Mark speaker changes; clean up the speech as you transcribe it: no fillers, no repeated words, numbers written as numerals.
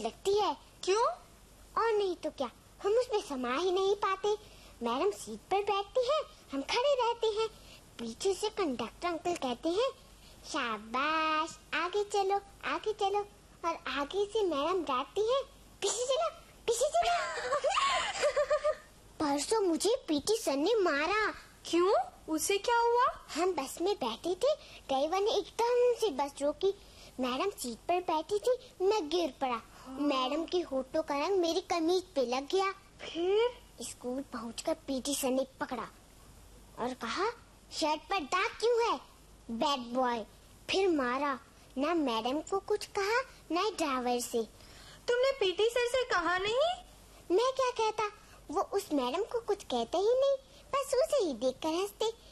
Speaker 1: लगती है।
Speaker 2: क्यों?
Speaker 1: और नहीं तो क्या, हम उसमें समा ही नहीं पाते। मैडम सीट पर बैठती हैं, हम खड़े रहते हैं। पीछे से कंडक्टर अंकल कहते हैं, शाबाश, आगे चलो आगे चलो। और आगे से मैडम डांटती हैं, पीछे चलो पीछे चलो। परसों मुझे पीटी सर ने मारा।
Speaker 2: क्यों? उसे क्या हुआ?
Speaker 1: हम बस में बैठे थे, ड्राइवर ने एकदम से बस रोकी। मैडम सीट पर बैठी थी, मैं गिर पड़ा। मैडम की होठों का रंग मेरी कमीज पे लग गया।
Speaker 2: फिर?
Speaker 1: स्कूल पहुंचकर पीटी सर ने पकड़ा और कहा, शर्ट पर दाग क्यों है, बैड बॉय। फिर मारा। ना मैडम को कुछ कहा, ना ड्राइवर से।
Speaker 2: तुमने पीटी सर से कहा नहीं?
Speaker 1: मैं क्या कहता, वो उस मैडम को कुछ कहते ही नहीं, बस उसे ही देखकर हंसते।